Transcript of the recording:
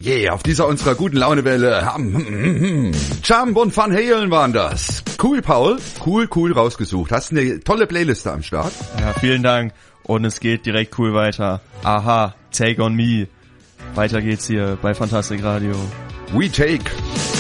Yeah, auf dieser unserer guten Launewelle. Jump und Van Halen waren das. Cool, Paul. Cool rausgesucht. Hast eine tolle Playliste am Start. Ja, vielen Dank. Und es geht direkt cool weiter. Aha, Take on Me. Weiter geht's hier bei Fantastic Radio. We take.